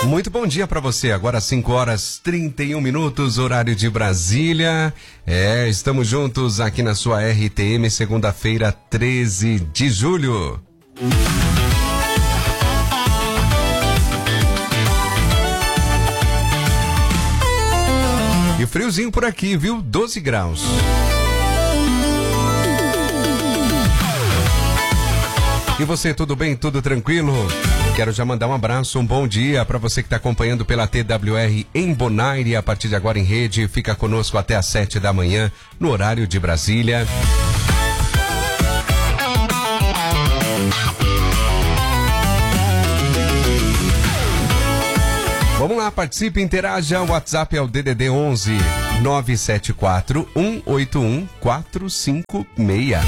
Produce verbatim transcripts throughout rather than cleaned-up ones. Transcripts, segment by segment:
Muito bom dia para você. Agora cinco horas e trinta e um minutos, horário de Brasília. É, estamos juntos aqui na sua R T M, segunda-feira, treze de julho. E friozinho por aqui, viu? doze graus. E você, tudo bem? Tudo tranquilo? Quero já mandar um abraço, um bom dia para você que está acompanhando pela T W R em Bonaire, a partir de agora em rede. Fica conosco até às sete da manhã, no horário de Brasília. Vamos lá, participe, interaja. O WhatsApp é o D D D onze nove sete quatro, um oito um, quatro cinco seis.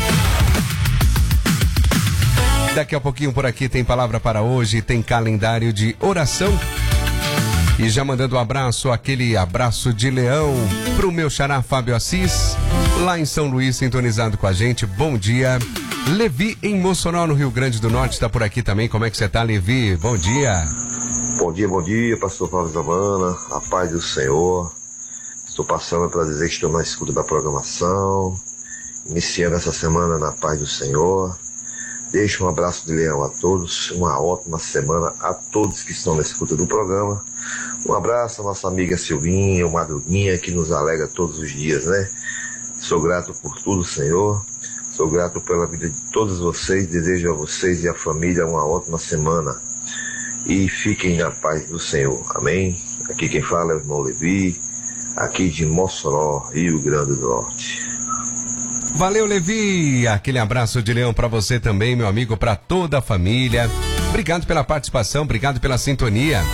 Daqui a pouquinho por aqui tem palavra para hoje, tem calendário de oração. E já mandando um abraço, aquele abraço de leão pro meu xará Fábio Assis, lá em São Luís, sintonizado com a gente. Bom dia. Levi em Mossoró, no Rio Grande do Norte, está por aqui também. Como é que você tá, Levi? Bom dia. Bom dia, bom dia, pastor Fábio Zamana, a paz do Senhor. Estou passando para dizer que estou na escuta da programação, iniciando essa semana na paz do Senhor. Deixo um abraço de leão a todos, uma ótima semana a todos que estão na escuta do programa. Um abraço à nossa amiga Silvinha, o Madruguinha, que nos alegra todos os dias, né? Sou grato por tudo, Senhor. Sou grato pela vida de todos vocês. Desejo a vocês e à família uma ótima semana. E fiquem na paz do Senhor. Amém? Aqui quem fala é o irmão Levi, aqui de Mossoró, Rio Grande do Norte. Valeu, Levi. Aquele abraço de leão para você também, meu amigo, para toda a família. Obrigado pela participação, obrigado pela sintonia.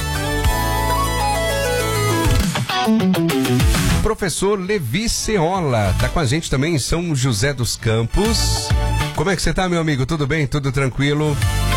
Professor Levi Ceola tá com a gente também em São José dos Campos. Como é que você tá, meu amigo? Tudo bem? Tudo tranquilo?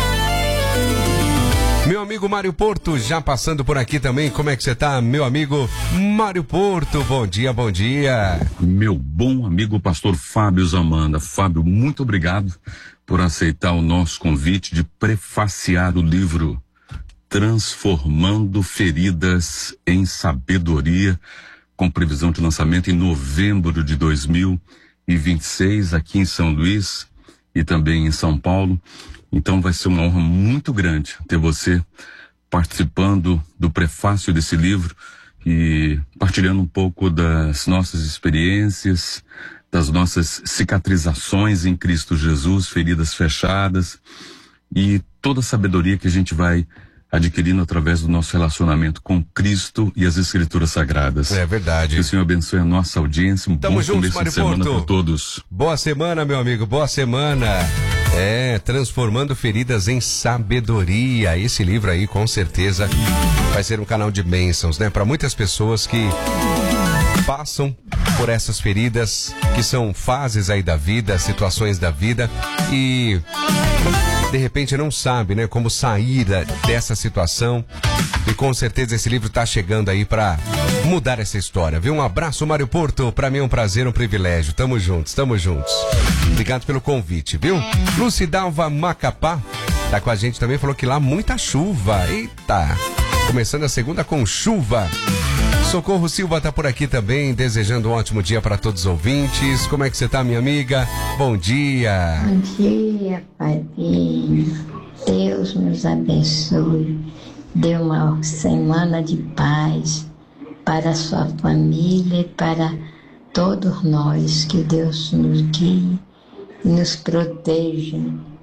Meu amigo Mário Porto, já passando por aqui também, como é que você tá, meu amigo Mário Porto? Bom dia, bom dia. Meu bom amigo pastor Fábio Zamana. Fábio, muito obrigado por aceitar o nosso convite de prefaciar o livro Transformando Feridas em Sabedoria, com previsão de lançamento em novembro de dois mil e vinte e seis, aqui em São Luís e também em São Paulo. Então vai ser uma honra muito grande ter você participando do prefácio desse livro e partilhando um pouco das nossas experiências, das nossas cicatrizações em Cristo Jesus, feridas fechadas e toda a sabedoria que a gente vai adquirindo através do nosso relacionamento com Cristo e as Escrituras Sagradas. É verdade. Que o Senhor abençoe a nossa audiência. Um Tamo bom juntos, começo Mário de semana Porto. para todos. Boa semana, meu amigo, boa semana. É, Transformando Feridas em Sabedoria. Esse livro aí, com certeza, vai ser um canal de bênçãos, né? Para muitas pessoas que passam por essas feridas, que são fases aí da vida, situações da vida e de repente não sabe, né, como sair dessa situação. E com certeza esse livro tá chegando aí pra mudar essa história, viu? Um abraço, Mário Porto. Pra mim é um prazer, um privilégio. Tamo juntos, tamo juntos. Obrigado pelo convite, viu? Lucidalva Macapá tá com a gente também, falou que lá muita chuva. Eita! Começando a segunda com chuva. Socorro Silva tá por aqui também, desejando um ótimo dia para todos os ouvintes. Como é que você tá, minha amiga? Bom dia. Bom dia, Padrinho. Deus nos abençoe. Dê uma semana de paz para a sua família e para todos nós. Que Deus nos guie e nos proteja.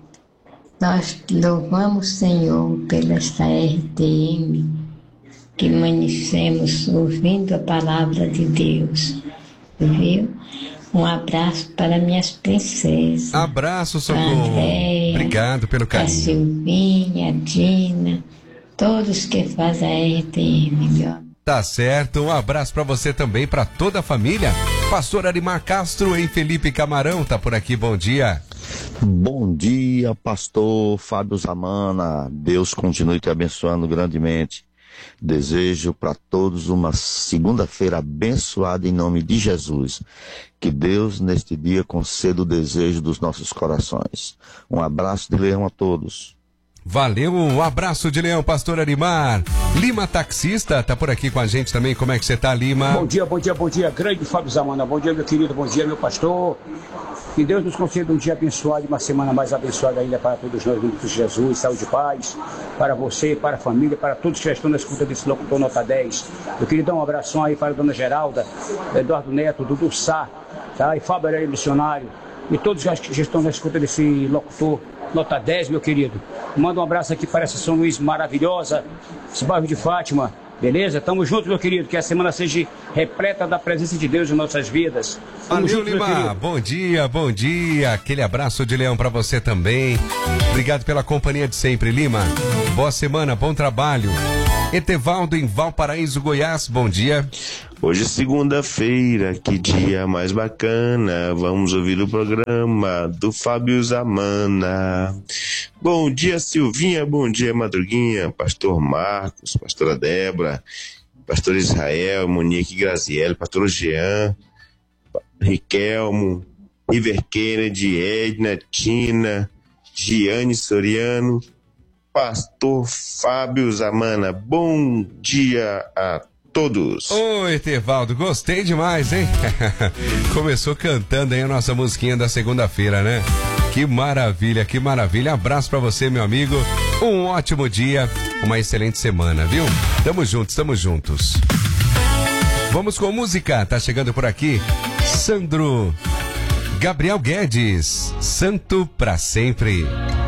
Nós louvamos o Senhor pela esta R T M, que amanhecemos ouvindo a palavra de Deus, viu? Um abraço para minhas princesas. Abraço, Socorro. Andréia, obrigado pelo a carinho. Silvinha, a Dina, todos que fazem a R T M, meu. Tá certo, um abraço pra você também, pra toda a família. Pastor Arimar Castro em Felipe Camarão, tá por aqui, bom dia. Bom dia, pastor Fábio Zamana. Deus continue te abençoando grandemente. Desejo para todos uma segunda-feira abençoada em nome de Jesus. Que Deus neste dia conceda o desejo dos nossos corações. Um abraço de leão a todos. Valeu, um abraço de leão, pastor Arimar. Lima Taxista, tá por aqui com a gente também. Como é que você tá, Lima? Bom dia, bom dia, bom dia, grande Fábio Zamana. Bom dia, meu querido, bom dia, meu pastor. Que Deus nos conceda um dia abençoado e uma semana mais abençoada ainda para todos nós, em Cristo Jesus. Saúde e paz para você, para a família, para todos que já estão na escuta desse locutor Nota dez. Eu queria dar um abração aí para a dona Geralda, Eduardo Neto, Dudu Sá, tá? E Fábio Areia Missionário. E todos que já estão na escuta desse locutor Nota dez, meu querido. Manda um abraço aqui para essa São Luís maravilhosa, esse bairro de Fátima. Beleza? Tamo junto, meu querido. Que a semana seja repleta da presença de Deus em nossas vidas. Tamo Valeu, junto, Lima. Bom dia, bom dia. Aquele abraço de leão pra você também. Obrigado pela companhia de sempre, Lima. Boa semana, bom trabalho. Etevaldo em Valparaíso, Goiás. Bom dia. Hoje é segunda-feira, que dia mais bacana. Vamos ouvir o programa do Fábio Zamana. Bom dia, Silvinha. Bom dia, Madruguinha. Pastor Marcos, pastora Débora, pastor Israel, Monique Graziele, pastor Jean, Riquelmo, River Kennedy, Edna, Tina, Giane Soriano, pastor Fábio Zamana. Bom dia a todos. Oi, Etevaldo, gostei demais, hein? Começou cantando aí a nossa musiquinha da segunda-feira, né? Que maravilha, que maravilha. Abraço pra você, meu amigo. Um ótimo dia, uma excelente semana, viu? Tamo juntos, tamo juntos. Vamos com música, tá chegando por aqui Sandro Gabriel Guedes, Santo pra Sempre.